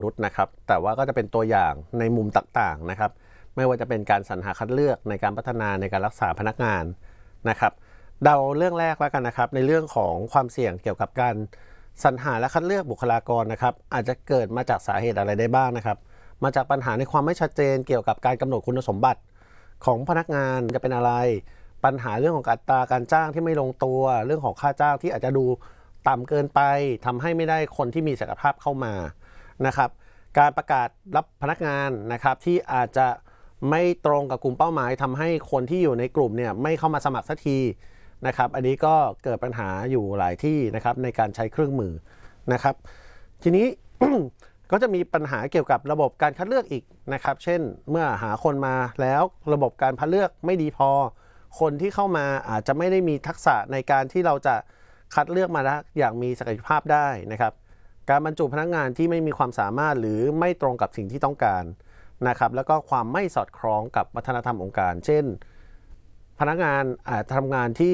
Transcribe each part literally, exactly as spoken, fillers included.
นุษย์นะครับแต่ว่าก็จะเป็นตัวอย่างในมุมต่างๆนะครับไม่ว่าจะเป็นการสรรหาคัดเลือกในการพัฒนาในการรักษาพนักงานนะครับเดาเรื่องแรกแล้วกันนะครับในเรื่องของความเสี่ยงเกี่ยวกับการสรรหาและคัดเลือกบุคลากรนะครับอาจจะเกิดมาจากสาเหตุอะไรได้บ้างนะครับมาจากปัญหาในความไม่ชัดเจนเกี่ยวกับการกำหนดคุณสมบัติของพนักงานจะเป็นอะไรปัญหาเรื่องของอัตราการจ้างที่ไม่ลงตัวเรื่องของค่าจ้างที่อาจจะดูต่ำเกินไปทำให้ไม่ได้คนที่มีศักยภาพเข้ามานะครับการประกาศรับพนักงานนะครับที่อาจจะไม่ตรงกับกลุ่มเป้าหมายทำให้คนที่อยู่ในกลุ่มเนี่ยไม่เข้ามาสมัครสักทีนะครับอันนี้ก็เกิดปัญหาอยู่หลายที่นะครับในการใช้เครื่องมือนะครับทีนี้ ก็จะมีปัญหาเกี่ยวกับระบบการคัดเลือกอีกนะครับเช่นเมื่อหาคนมาแล้วระบบการคัดเลือกไม่ดีพอคนที่เข้ามาอาจจะไม่ได้มีทักษะในการที่เราจะคัดเลือกมาได้อย่างมีศักยภาพได้นะครับการบรรจุพนักงานที่ไม่มีความสามารถหรือไม่ตรงกับสิ่งที่ต้องการนะครับแล้วก็ความไม่สอดคล้องกับวัฒนธรรมองค์การเช่นพนักงานอาจทำงานที่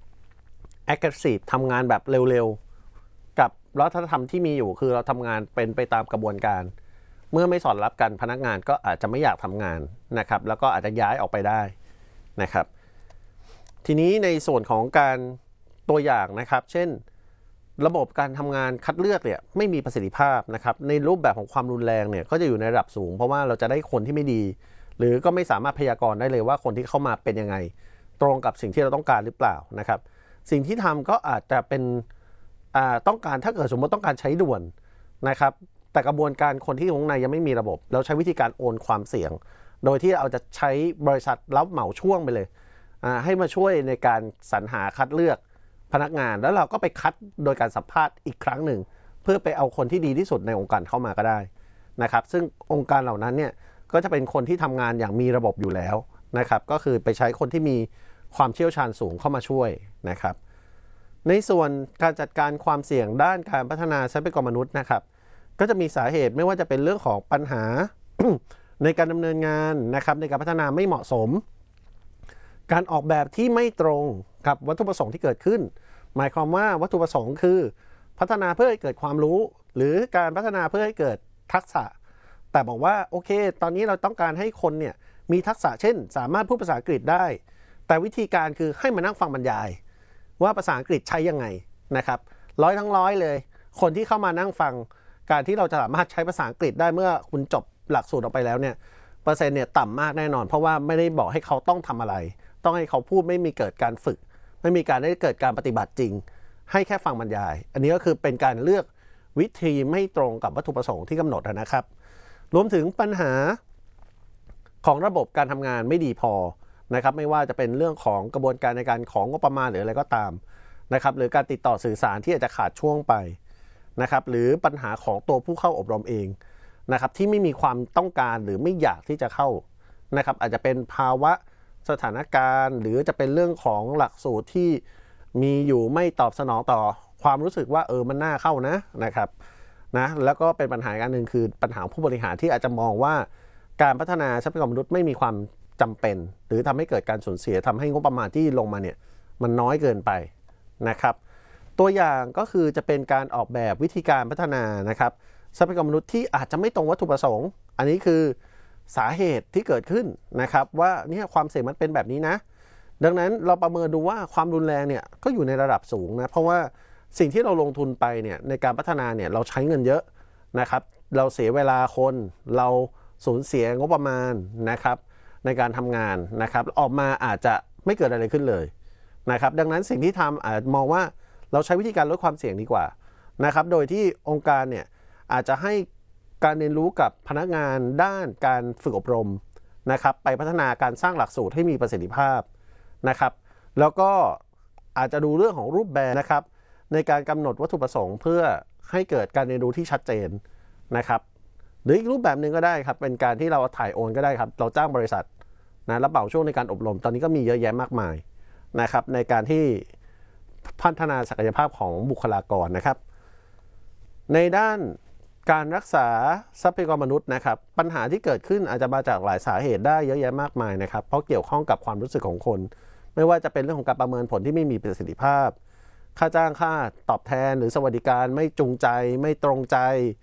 aggressive ทำงานแบบเร็วๆกับวัฒนธรรมที่มีอยู่คือเราทำงานเป็นไปตามกระบวนการเมื่อไม่สอดรับกันพนักงานก็อาจจะไม่อยากทำงานนะครับแล้วก็อาจจะย้ายออกไปได้นะครับทีนี้ในส่วนของการตัวอย่างนะครับเช่นระบบการทำงานคัดเลือกเนี่ยไม่มีประสิทธิภาพนะครับในรูปแบบของความรุนแรงเนี่ยก็จะอยู่ในระดับสูงเพราะว่าเราจะได้คนที่ไม่ดีหรือก็ไม่สามารถพยากรณ์ได้เลยว่าคนที่เข้ามาเป็นยังไงตรงกับสิ่งที่เราต้องการหรือเปล่านะครับสิ่งที่ทำก็อาจจะเป็นต้องการถ้าเกิดสมมติต้องการใช้ด่วนนะครับแต่กระบวนการคนที่อยู่ข้างในยังไม่มีระบบเราใช้วิธีการโอนความเสี่ยงโดยที่เราจะใช้บริษัทรับเหมาช่วงไปเลยให้มาช่วยในการสรรหาคัดเลือกพนักงานแล้วเราก็ไปคัดโดยการสัมภาษณ์อีกครั้งหนึ่งเพื่อไปเอาคนที่ดีที่สุดในองค์การเข้ามาก็ได้นะครับซึ่งองค์การเหล่านั้นเนี่ยก็จะเป็นคนที่ทำงานอย่างมีระบบอยู่แล้วนะครับก็คือไปใช้คนที่มีความเชี่ยวชาญสูงเข้ามาช่วยนะครับในส่วนการจัดการความเสี่ยงด้านการพัฒนาทรัพยากรมนุษย์นะครับก็จะมีสาเหตุไม่ว่าจะเป็นเรื่องของปัญหา ในการดำเนินงานนะครับในการพัฒนาไม่เหมาะสมการออกแบบที่ไม่ตรงกับวัตถุประสงค์ที่เกิดขึ้นหมายความว่าวัตถุประสงค์คือพัฒนาเพื่อให้เกิดความรู้หรือการพัฒนาเพื่อให้เกิดทักษะแต่บอกว่าโอเคตอนนี้เราต้องการให้คนเนี่ยมีทักษะเช่นสามารถพูดภาษาอังกฤษได้แต่วิธีการคือให้มานั่งฟังบรรยายว่าภาษาอังกฤษใช้ยังไงนะครับร้อยทั้งร้อยเลยคนที่เข้ามานั่งฟังการที่เราจะสามารถใช้ภาษาอังกฤษได้เมื่อคุณจบหลักสูตรออกไปแล้วเนี่ยเปอร์เซ็นต์เนี่ยต่ำมากแน่นอนเพราะว่าไม่ได้บอกให้เขาต้องทำอะไรต้องให้เขาพูดไม่มีเกิดการฝึกไม่มีการได้เกิดการปฏิบัติจริงให้แค่ฟังบรรยายอันนี้ก็คือเป็นการเลือกวิธีไม่ตรงกับวัตถุประสงค์ที่กำหนดนะครับรวมถึงปัญหาของระบบการทำงานไม่ดีพอนะครับไม่ว่าจะเป็นเรื่องของกระบวนการในการของงบประมาณหรืออะไรก็ตามนะครับหรือการติดต่อสื่อสารที่อาจจะขาดช่วงไปนะครับหรือปัญหาของตัวผู้เข้าอบรมเองนะครับที่ไม่มีความต้องการหรือไม่อยากที่จะเข้านะครับอาจจะเป็นภาวะสถานการณ์หรือจะเป็นเรื่องของหลักสูตรที่มีอยู่ไม่ตอบสนองต่อความรู้สึกว่าเออมันน่าเข้านะนะครับนะแล้วก็เป็นปัญหาอันหนึ่งคือปัญหาผู้บริหารที่อาจจะมองว่าการพัฒนาทรัพยากรมนุษย์ไม่มีความจำเป็นหรือทำให้เกิดการสูญเสียทำให้งบประมาณที่ลงมาเนี่ยมันน้อยเกินไปนะครับตัวอย่างก็คือจะเป็นการออกแบบวิธีการพัฒนานะครับทรัพยากรมนุษย์ที่อาจจะไม่ตรงวัตถุประสงค์อันนี้คือสาเหตุที่เกิดขึ้นนะครับว่าเนี่ยความเสี่ยงมันเป็นแบบนี้นะดังนั้นเราประเมินดูว่าความรุนแรงเนี่ยก็อยู่ในระดับสูงนะเพราะว่าสิ่งที่เราลงทุนไปเนี่ยในการพัฒนาเนี่ยเราใช้เงินเยอะนะครับเราเสียเวลาคนเราสูญเสียงบประมาณนะครับในการทำงานนะครับออกมาอาจจะไม่เกิดอะไรขึ้นเลยนะครับดังนั้นสิ่งที่ทำอาจมองว่าเราใช้วิธีการลดความเสี่ยงดีกว่านะครับโดยที่องค์การเนี่ยอาจจะให้การเรียนรู้กับพนักงานด้านการฝึกอบรมนะครับไปพัฒนาการสร้างหลักสูตรให้มีประสิทธิภาพนะครับแล้วก็อาจจะดูเรื่องของรูปแบบนะครับในการกำหนดวัตถุประสงค์เพื่อให้เกิดการเรียนรู้ที่ชัดเจนนะครับหรืออีกรูปแบบหนึ่งก็ได้ครับเป็นการที่เราถ่ายโอนก็ได้ครับเราจ้างบริษัทนะรับเหมาช่วงในการอบรมตอนนี้ก็มีเยอะแยะมากมายนะครับในการที่พัฒนาศักยภาพของบุคลากรนะครับในด้านการรักษาทรัพยากรมนุษย์นะครับปัญหาที่เกิดขึ้นอาจจะมาจากหลายสาเหตุได้เยอะแยะมากมายนะครับเพราะเกี่ยวข้องกับความรู้สึกของคนไม่ว่าจะเป็นเรื่องของการประเมินผลที่ไม่มีประสิทธิภาพค่าจ้างค่าตอบแทนหรือสวัสดิการไม่จูงใจไม่ตรงใจ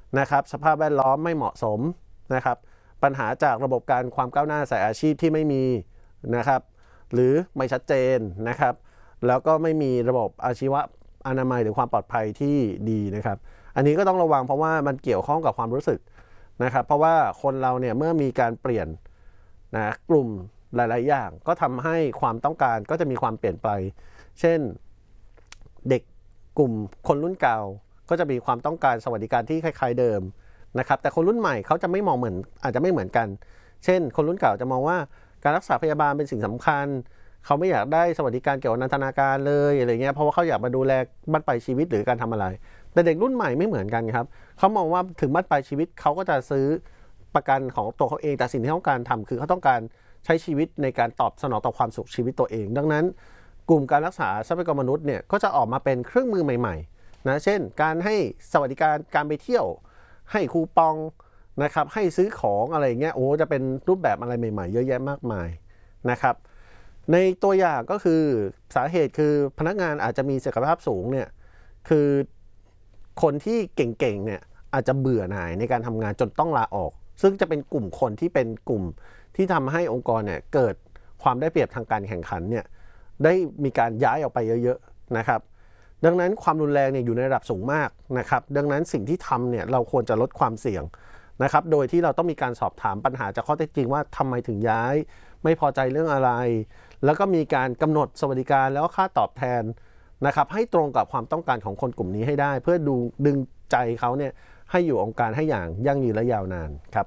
นะครับสภาพแวดล้อมไม่เหมาะสมนะครับปัญหาจากระบบการความก้าวหน้าสายอาชีพที่ไม่มีนะครับหรือไม่ชัดเจนนะครับแล้วก็ไม่มีระบบอาชีวะอนามัยหรือความปลอดภัยที่ดีนะครับอันนี้ก็ต้องระวังเพราะว่ามันเกี่ยวข้องกับความรู้สึกนะครับเพราะว่าคนเราเนี่ยเมื่อมีการเปลี่ยนนะกลุ่มหลายๆอย่างก็ทำให้ความต้องการก็จะมีความเปลี่ยนไปเช่นเด็กกลุ่มคนรุ่นเก่าก็จะมีความต้องการสวัสดิการที่คล้ายๆเดิมนะครับแต่คนรุ่นใหม่เขาจะไม่มองเหมือนอาจจะไม่เหมือนกันเช่นคนรุ่นเก่าจะมองว่าการรักษาพยาบาลเป็นสิ่งสำคัญเขาไม่อยากได้สวัสดิการเกี่ยวกับนันทนาการเลยอะไรเงี้ยเพราะว่าเขาอยากมาดูแลบั้นปลายชีวิตหรือการทำอะไรแต่เด็กรุ่นใหม่ไม่เหมือนกันครับเขามองว่าถึงบั้นปลายชีวิตเขาก็จะซื้อประกันของตัวเขาเองแต่สิ่งที่เขาต้องการทำคือเขาต้องการใช้ชีวิตในการตอบสนองต่อความสุขชีวิตตัวเองดังนั้นกลุ่มการรักษาทรัพยากรมนุษย์เนี่ยก็จะออกมาเป็นเครื่องมือใหม่ๆนะเช่นการให้สวัสดิการการไปเที่ยวให้คูปองนะครับให้ซื้อของอะไรเงี้ยโอ้จะเป็นรูปแบบอะไรใหม่ๆเยอะแยะมากมายนะครับในตัวอย่างก็คือสาเหตุคือพนักงานอาจจะมีศักยภาพสูงเนี่ยคือคนที่เก่งๆเนี่ยอาจจะเบื่อหน่ายในการทำงานจนต้องลาออกซึ่งจะเป็นกลุ่มคนที่เป็นกลุ่มที่ทำให้องค์กรเนี่ยเกิดความได้เปรียบทางการแข่งขันเนี่ยได้มีการย้ายออกไปเยอะๆนะครับดังนั้นความรุนแรงเนี่ยอยู่ในระดับสูงมากนะครับดังนั้นสิ่งที่ทำเนี่ยเราควรจะลดความเสี่ยงนะครับโดยที่เราต้องมีการสอบถามปัญหาจากข้อเท็จจริงว่าทำไมถึงย้ายไม่พอใจเรื่องอะไรแล้วก็มีการกำหนดสวัสดิการแล้วก็ค่าตอบแทนนะครับให้ตรงกับความต้องการของคนกลุ่มนี้ให้ได้เพื่อดูดึงใจเขาเนี่ยให้อยู่องค์การให้อย่างยั่งยืนและยาวนานครับ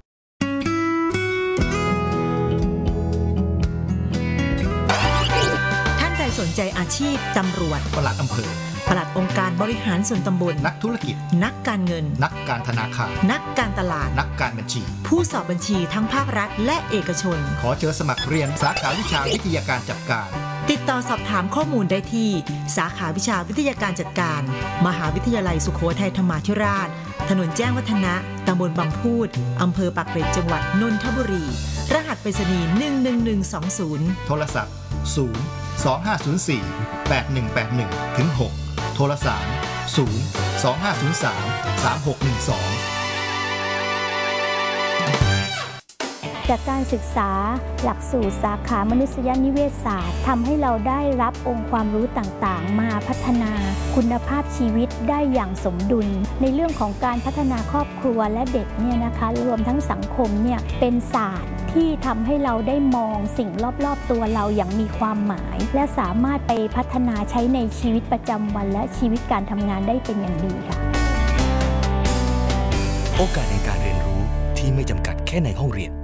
ท่านใดสนใจอาชีพตำรวจปลัดอำเภอปลัดองค์การบริหารส่วนตำบลนักธุรกิจนักการเงินนักการธนาคารนักการตลาดนักการบัญชีผู้สอบบัญชีทั้งภาครัฐและเอกชนขอเชิญสมัครเรียนสาขาวิชาวิทยาการจัดการติดต่อสอบถามข้อมูลได้ที่สาขาวิชาวิทยาการจัดการมหาวิทยาลัยสุโขทัยธรรมาธิราชถนนแจ้งวัฒนะตำบลบางพูดอำเภอปากเกร็ดจังหวัดนนทบุรีรหัสไปรษณีย์หนึ่งหนึ่งหนึ่งสองศูนย์โทรศัพท์ศูนย์ สอง ห้า ศูนย์ สี่ แปด หนึ่ง แปด หนึ่ง ถึง หกโทรศัพท์ศูนย์ สอง ห้า ศูนย์ สาม สาม หก หนึ่ง สองจากการศึกษาหลักสูตรสาขามนุษยนิเวศศาสตร์ทำให้เราได้รับองค์ความรู้ต่างๆมาพัฒนาคุณภาพชีวิตได้อย่างสมดุลในเรื่องของการพัฒนาครอบครัวและเด็กเนี่ยนะคะรวมทั้งสังคมเนี่ยเป็นศาสตร์ที่ทำให้เราได้มองสิ่งรอบๆตัวเราอย่างมีความหมายและสามารถไปพัฒนาใช้ในชีวิตประจำวันและชีวิตการทำงานได้เป็นอย่างดีค่ะโอกาสในการเรียนรู้ที่ไม่จำกัดแค่ในห้องเรียน